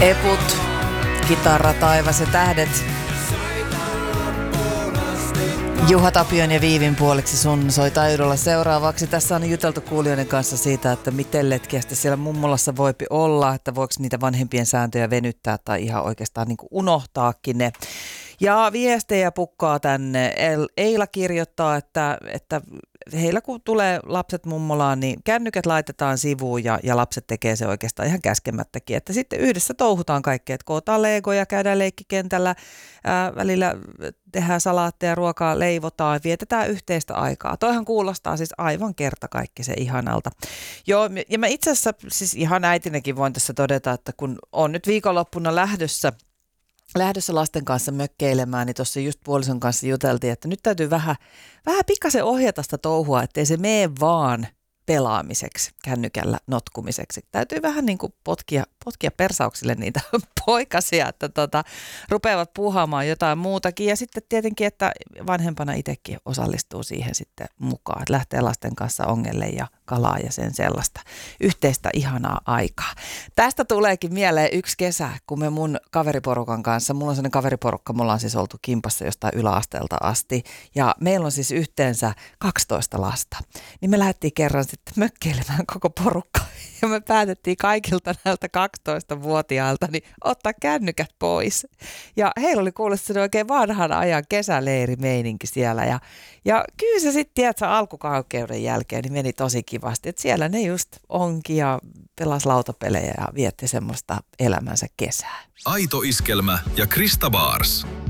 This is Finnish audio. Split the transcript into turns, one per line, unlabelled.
Eput, kitara, taivas ja tähdet. Juha Tapion ja Viivin puoliksi sun soi taidolla seuraavaksi. Tässä on juteltu kuulijoiden kanssa siitä, että miten letkeästi siellä mummolassa voipi olla, että voiko niitä vanhempien sääntöjä venyttää tai ihan oikeastaan niin kuin unohtaakin ne. Ja viestejä pukkaa tänne. Eila kirjoittaa, että heillä kun tulee lapset mummolaan, niin kännykät laitetaan sivuun ja lapset tekee se oikeastaan ihan käskemättäkin. Että sitten yhdessä touhutaan kaikkea, että kootaan legoja, käydään leikkikentällä, välillä tehdään salaatteja, ruokaa leivotaan, vietetään yhteistä aikaa. Toihan kuulostaa siis aivan kertakaikkisen ihanalta. Joo, ja mä itse asiassa siis ihan äitinäkin voin tässä todeta, että kun on nyt viikonloppuna lähdössä lasten kanssa mökkeilemään, niin tuossa just puolison kanssa juteltiin, että nyt täytyy vähän pikkasen ohjata sitä touhua, ettei se mene vaan pelaamiseksi, kännykällä notkumiseksi. Täytyy vähän niin kuin potkia persauksille niitä poikasia, että rupeavat puuhaamaan jotain muutakin. Ja sitten tietenkin, että vanhempana itsekin osallistuu siihen sitten mukaan, että lähtee lasten kanssa ongelle ja kalaa ja sen sellaista yhteistä ihanaa aikaa. Tästä tuleekin mieleen yksi kesä, kun me mun kaveriporukan kanssa, mulla on sellainen kaveriporukka, mulla on siis oltu kimpassa jostain yläasteelta asti ja meillä on siis yhteensä 12 lasta. Niin me lähdettiin kerran sitten mökkeilemään koko porukka ja me päätettiin kaikilta näiltä 12-vuotiailta niin ottaa kännykät pois. Ja heillä oli kuulostunut oikein vanhan ajan kesäleirimeininki siellä ja kyllä se sitten, tiedätkö, alkukaukeuden jälkeen niin meni tosi kivasti, että siellä ne just onki ja pelasi lautapelejä ja vietti semmoista elämänsä kesää.
Aito Iskelmä ja Krista Baars.